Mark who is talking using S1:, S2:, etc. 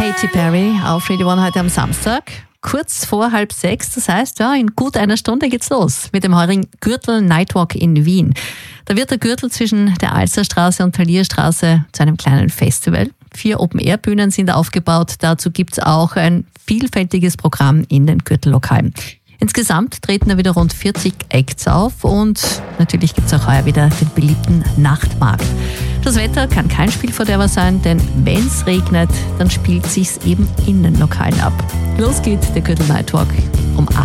S1: Katy Perry auf Radio One heute am Samstag. Kurz vor 5:30, das heißt, ja, in gut einer Stunde geht's los mit dem heurigen Gürtel Nightwalk in Wien. Da wird der Gürtel zwischen der Alsterstraße und Thalierstraße zu einem kleinen Festival. 4 Open-Air-Bühnen sind aufgebaut. Dazu gibt's auch ein vielfältiges Programm in den Gürtellokalen. Insgesamt treten da wieder rund 40 Acts auf und natürlich gibt's auch heuer wieder den beliebten Nachtmarkt. Das Wetter kann kein Spielverderber sein, denn wenn's regnet, dann spielt sich's eben in den Lokalen ab. Los geht's, der Gürtel Nightwalk um 8.